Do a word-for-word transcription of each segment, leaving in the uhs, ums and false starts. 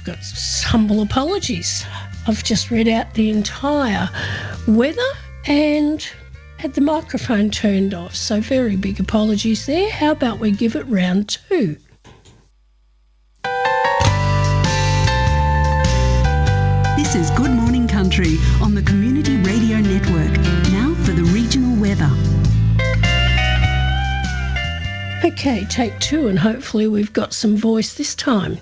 got humble apologies. I've just read out the entire weather and had the microphone turned off, so very big apologies there. How about we give it round two? This is Good Morning Country on the Community Radio Network. Now for the regional weather. Okay, take two, and hopefully we've got some voice this time.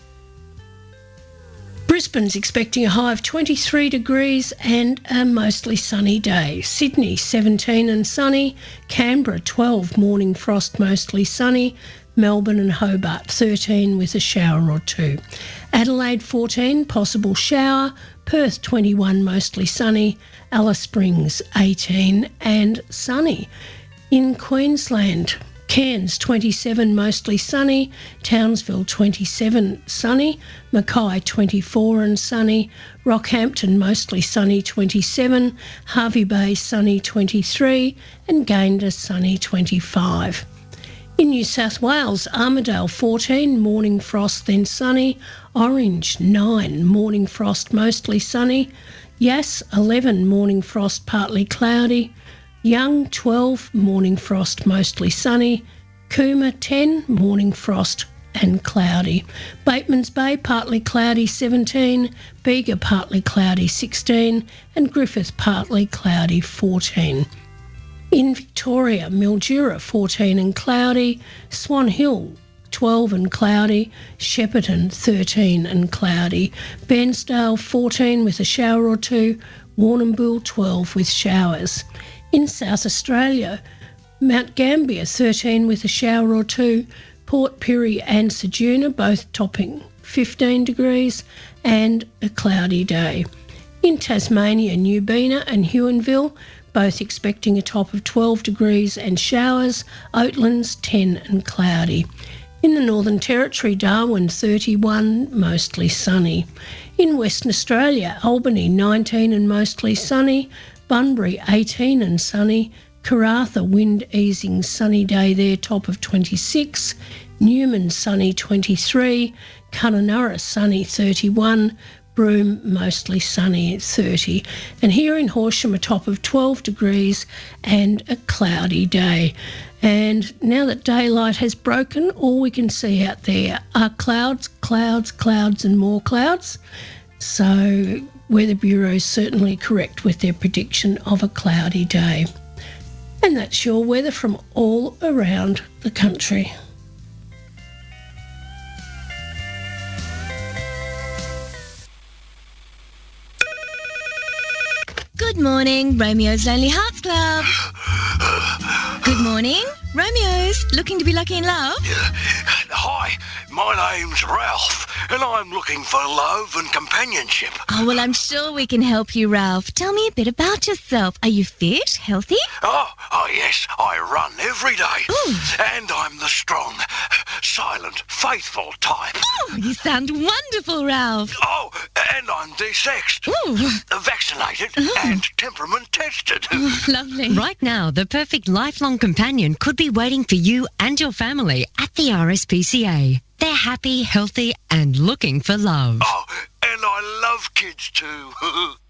Brisbane's expecting a high of twenty-three degrees and a mostly sunny day. Sydney, seventeen and sunny. Canberra, twelve, morning frost, mostly sunny. Melbourne and Hobart, thirteen with a shower or two. Adelaide, fourteen, possible shower. Perth, twenty-one, mostly sunny. Alice Springs, eighteen and sunny. In Queensland, Cairns, twenty-seven, mostly sunny. Townsville, twenty-seven, sunny. Mackay, twenty-four and sunny. Rockhampton, mostly sunny, twenty-seven. Hervey Bay, sunny, twenty-three. And Gayndah, sunny, twenty-five. In New South Wales, Armidale, fourteen, morning frost, then sunny. Orange, nine, morning frost, mostly sunny. Yass, eleven, morning frost, partly cloudy. Young, twelve, morning frost, mostly sunny. Cooma, ten, morning frost and cloudy. Batemans Bay, partly cloudy, seventeen. Bega, partly cloudy, sixteen. And Griffith, partly cloudy, fourteen. In Victoria, Mildura, fourteen and cloudy. Swan Hill, twelve and cloudy. Shepparton, thirteen and cloudy. Bairnsdale, fourteen with a shower or two. Warrnambool, twelve with showers. In South Australia, Mount Gambier, thirteen with a shower or two. Port Pirie and Ceduna, both topping fifteen degrees and a cloudy day. In Tasmania, Newbina and Huonville, both expecting a top of twelve degrees and showers. Oatlands, ten and cloudy. In the Northern Territory, Darwin, thirty-one, mostly sunny. In Western Australia, Albany, nineteen and mostly sunny. Bunbury, eighteen and sunny. Karratha, wind easing, sunny day there, top of twenty-six. Newman, sunny, twenty-three. Kununurra, sunny, thirty-one. Broome, mostly sunny at thirty. And here in Horsham, a top of twelve degrees and a cloudy day. And now that daylight has broken, all we can see out there are clouds, clouds, clouds and more clouds. So Weather Bureau is certainly correct with their prediction of a cloudy day. And that's your weather from all around the country. Good morning, Romeo's Lonely Hearts Club. Good morning, Romeo's. Looking to be lucky in love? Yeah. Hi, my name's Ralph, and I'm looking for love and companionship. Oh, well, I'm sure we can help you, Ralph. Tell me a bit about yourself. Are you fit, healthy? Oh, oh yes, I run every day. Ooh. And I'm the strong, silent, faithful type. Oh, you sound wonderful, Ralph. Oh, and I'm desexed, Ooh. vaccinated, Ooh. and temperament tested. Oh, lovely. Right now, the perfect lifelong companion could be waiting for you and your family at the R S P C A. They're happy, healthy, and looking for love. Oh, and I love kids too.